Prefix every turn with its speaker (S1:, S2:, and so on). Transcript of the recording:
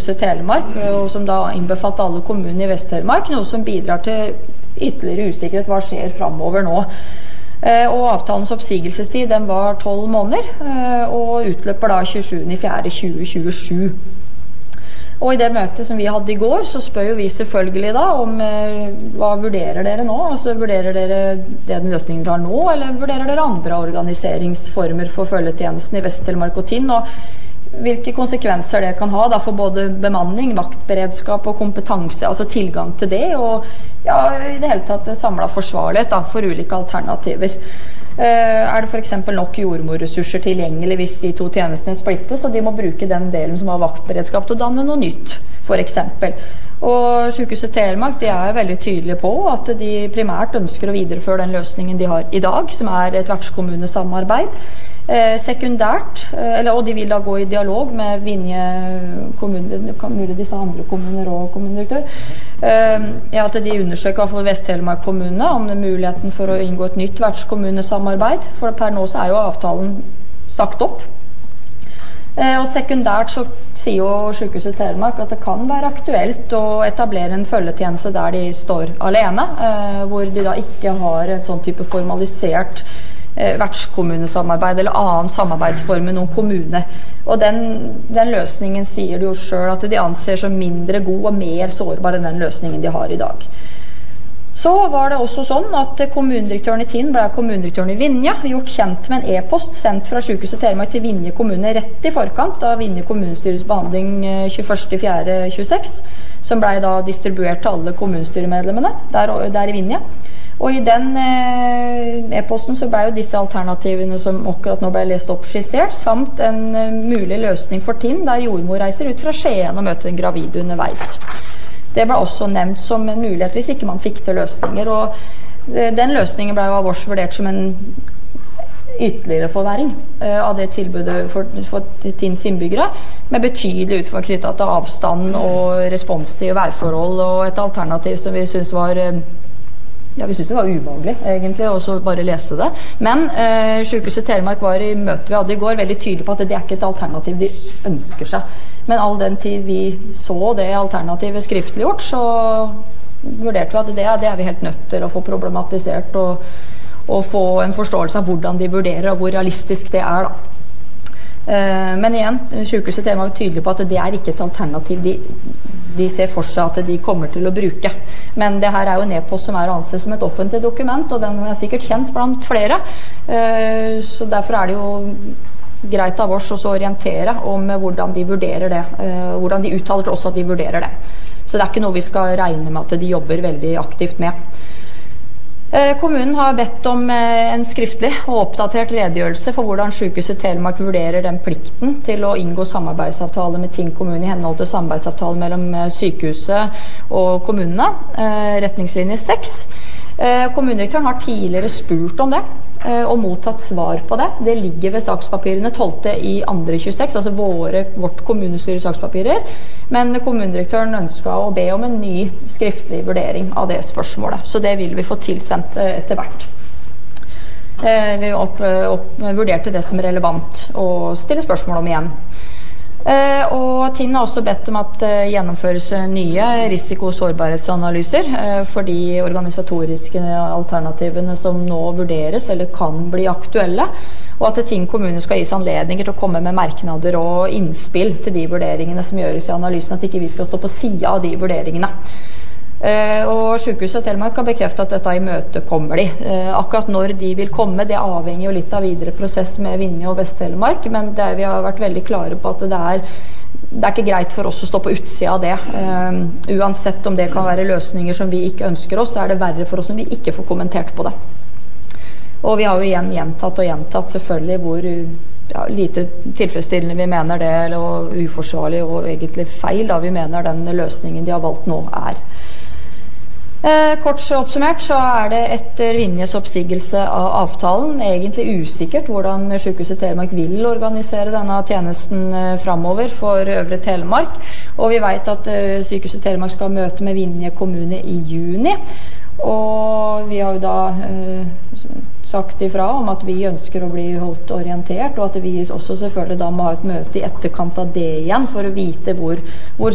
S1: Sykehuset Telemark, og som da innbefatter alle kommunene i Vest-Telemark, noe som bidrar til ytterligere usikkerhet hva skjer fremover nå. Og avtalens oppsigelsestid den var 12 måneder, og utløper da 27.4.2027. Og i det møtet som vi hadde i går, så spør jo vi selvfølgelig da om hva vurderer dere nå? Altså vurderer dere den løsningen dere har nå, eller vurderer dere andre organiseringsformer for følgetjenesten i Vest-Telemark og Tinn? Og hvilke konsekvenser det kan ha da for både bemanning, vaktberedskap og kompetanse, altså tilgang til det, og ja, i det hele tatt samlet forsvarlighet da, for ulike alternativer. Det for eksempel nok jordmorressurser tilgjengelig hvis de to tjenestene splittes, og de må bruke den delen som har vaktberedskap til å danne noe nytt, for eksempel. Og Sykehuset Telemark de veldig tydelige på at de primært ønsker å videreføre den løsningen de har i dag, som et vertskommunesamarbeid. Sekundært, og de vil da gå i dialog med Vinje kommune, mulig disse andre kommuner og kommunedirektør, at de undersøker i hvert fall Vest-Telemark kommune om det muligheten for å inngå et nytt vertskommunesamarbeid, for per nå så jo avtalen sagt opp. Og sekundært så sier jo Sykehuset Telemark at det kan være aktuelt å etablere en følgetjeneste der de står alene, hvor de da ikke har et sånn type formalisert vertskommunesamarbeid eller annen samarbeidsform med noen kommune. Og den løsningen sier de jo selv at de anser som mindre god og mer sårbar enn den løsningen de har i dag. Så var det også sånn at kommunedirektøren i Tinn ble kommunedirektøren i Vinje gjort kjent med en e-post sendt fra Sykehuset Telemark til Vinje kommune rett i forkant av Vinje kommunestyres behandling 21.4.26, som ble da distribuert til alle kommunestyremedlemmene der i Vinje. Og i den e-posten så ble jo disse alternativene som akkurat nå ble lest opp skissert, samt en mulig løsning for Tinn, der jordmor reiser ut fra Skien og møter en gravid underveis. Det ble også nevnt som en mulighet hvis ikke man fikk til løsninger, og den løsningen ble jo av oss vurdert som en ytterligere forverring av det tilbudet for Tinns innbyggere, med betydelig utfordring knyttet til avstand og responstid og værforhold, og et alternativ som vi synes var vi synes det var ubehagelig, egentlig, også bare lese det. Men Sykehuset Telemark var i møtet vi hadde i går veldig tydelig på at det ikke et alternativ de ønsker seg. Men all den tid vi så det alternativet skriftliggjort, så vurderte vi at det vi helt nødt til å få problematisert og få en forståelse av hvordan de vurderer og hvor realistisk det da. Men igjen, Sykehuset Telemark var tydelig på at det ikke et alternativ de ser for seg at de kommer til å bruke. Men det her jo en e-post som å anse som et offentlig dokument, og den sikkert kjent blant flere. Så derfor det jo greit av oss å orientere om hvordan de vurderer det, hvordan de uttaler til oss at de vurderer det. Så det ikke noe vi skal regne med at de jobber veldig aktivt med. Kommunen har bedt om en skriftlig og oppdatert redegjørelse for hvordan Sykehuset Telemark vurderer den plikten til å inngå samarbeidsavtale med Tinn kommune i henhold til samarbeidsavtale mellom sykehuset og kommunene, retningslinje 6. Kommunedirektøren har tidligere spurt om det og mottatt svar på det. Det ligger ved sakspapirene 12. i 2.26, altså vårt kommunestyre sakspapirer, men kommunedirektøren ønsket å be om en ny skriftlig vurdering av det spørsmålet, så det vil vi få tilsendt etter hvert. Vi vurderte det som relevant å stille spørsmål om igjen. Og Tinn har også bedt om at gjennomføres nye risiko- og sårbarhetsanalyser for de organisatoriske alternativene som nå vurderes eller kan bli aktuelle, og at Tinn kommune skal gis anledninger til å komme med merknader og innspill til de vurderingene som gjøres i analysen, at ikke vi skal stå på siden av de vurderingene. Og Sykehuset Telemark har bekreftet at dette i møte kommer de. Akkurat når de vil komme, det avhenger jo litt av videre prosess med Vinje og Vest-Telemark, men vi har vært veldig klare på at det ikke greit for oss å stå på utsida av det. Uansett om det kan være løsninger som vi ikke ønsker oss, så det verre for oss om vi ikke får kommentert på det. Og vi har jo igjen gjentatt selvfølgelig hvor lite tilfredsstillende vi mener det, eller uforsvarlig og egentlig feil da vi mener den løsningen de har valgt nå Kort oppsummert så det etter Vinjes oppsigelse av avtalen egentlig usikkert hvordan Sykehuset Telemark vil organisere denne tjenesten fremover for Øvre Telemark, og vi vet at Sykehuset Telemark skal møte med Vinje kommune i juni, og vi har jo da sagt ifra om at vi ønsker å bli holdt orientert, og at vi også selvfølgelig da må ha et møte i etterkant av det igjen for å vite hvor